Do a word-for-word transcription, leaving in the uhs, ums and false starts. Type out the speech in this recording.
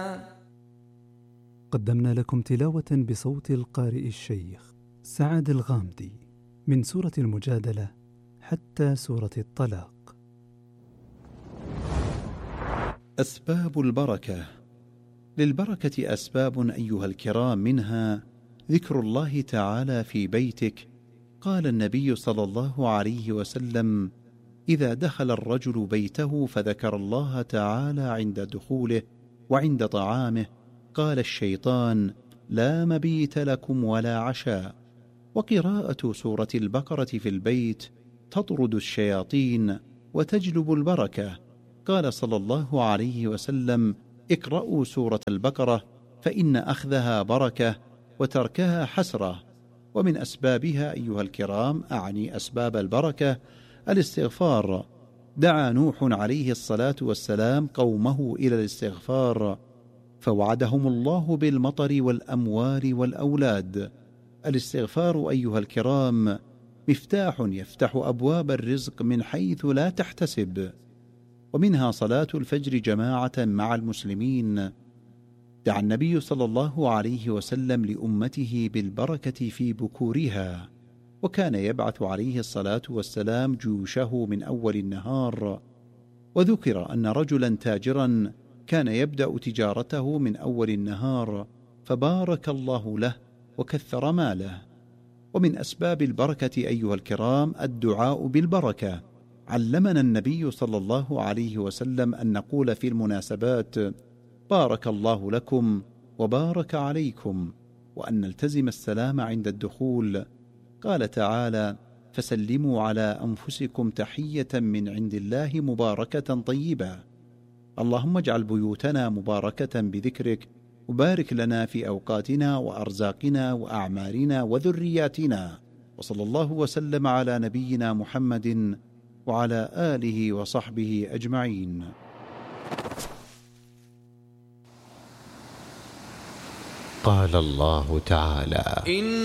قدمنا لكم تلاوة بصوت القارئ الشيخ سعد الغامدي من سورة المجادلة حتى سورة الطلاق. أسباب البركة. للبركة أسباب أيها الكرام، منها ذكر الله تعالى في بيتك. قال النبي صلى الله عليه وسلم: إذا دخل الرجل بيته فذكر الله تعالى عند دخوله وعند طعامه قال الشيطان: لا مبيت لكم ولا عشاء. وقراءة سورة البقرة في البيت تطرد الشياطين وتجلب البركة. قال صلى الله عليه وسلم: اقرأوا سورة البقرة فإن أخذها بركة وتركها حسرة. ومن أسبابها أيها الكرام، أعني أسباب البركة، الاستغفار. دعا نوح عليه الصلاة والسلام قومه إلى الاستغفار فوعدهم الله بالمطر والأموال والأولاد. الاستغفار أيها الكرام مفتاح يفتح أبواب الرزق من حيث لا تحتسب. ومنها صلاة الفجر جماعة مع المسلمين. دعا النبي صلى الله عليه وسلم لأمته بالبركة في بكورها، وكان يبعث عليه الصلاة والسلام جيوشه من أول النهار. وذكر أن رجلا تاجرا كان يبدأ تجارته من أول النهار فبارك الله له وكثر ماله. ومن أسباب البركة أيها الكرام الدعاء بالبركة. علمنا النبي صلى الله عليه وسلم أن نقول في المناسبات: بارك الله لكم وبارك عليكم، وأن نلتزم السلام عند الدخول. قال تعالى: فسلموا على أنفسكم تحية من عند الله مباركة طيبة. اللهم اجعل بيوتنا مباركة بذكرك، وبارك لنا في أوقاتنا وأرزاقنا وأعمارنا وذرياتنا. وصلى الله وسلم على نبينا محمد وعلى آله وصحبه أجمعين. قال الله تعالى: